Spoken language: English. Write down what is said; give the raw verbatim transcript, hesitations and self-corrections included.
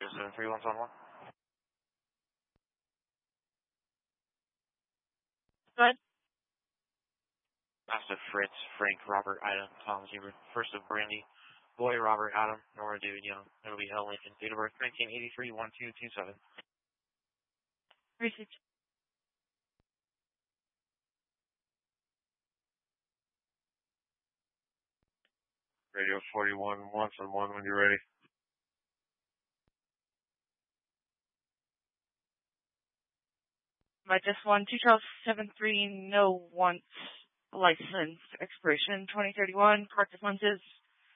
seven three one seven one. Go ahead. Master Fritz, Frank, Robert, Adam, Tom, Zebra, First of Brandy, Boy, Robert, Adam, Nora, David Young, It'll be L. Lincoln, date of birth nineteen eighty-three, one two two seven. Received. Radio forty-one, once on one when you're ready. I just won two Charles seven three no once license expiration twenty thirty one. Corrective lenses.